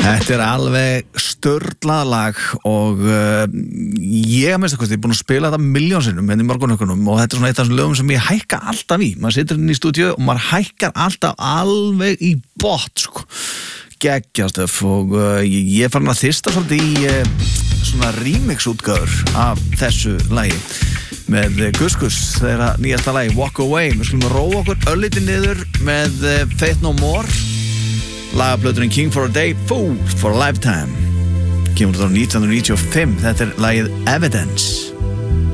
Þetta alveg sturlað lag og ég að minnsta kosti búin að spila þetta miljónsinnum í morgunökunum og þetta svona eitt af þessum lögum sem ég hækka alltaf í. Maður situr inn í stúdíu og maður hækkar alltaf alveg í botn, sko. Geggjastöf og ég fann að þyrsta svolítið í svona remix-útgáður af þessu lagi með Gus þeirra nýjasta lagi Walk Away. Við skulum róa okkur örlítið niður með Faith No More, lagaplöturinn King for a Day, Fool for a Lifetime, kemur þetta á 1995. Þetta lagið Evidence.